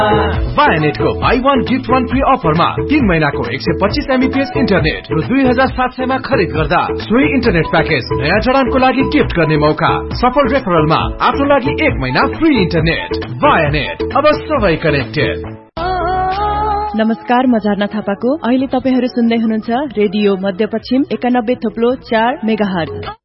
वायानेट को buy one gift one free अफरमा 3 महिनाको 125 MBPS इन्टरनेट रु 2700 मा खरिद गर्दा सोही इन्टरनेट प्याकेज नयाँ जडानको लागि गिफ्ट गर्ने मौका। सफल रेफरलमा आफ्नो लागि 1 महिना फ्री इन्टरनेट। वायानेट, अब सबै कनेक्टेड। नमस्कार, म झरना थापाको। अहिले तपाईहरु सुन्दै हुनुहुन्छ रेडियो मध्यपश्चिम 91.4 मेगाहर्ज।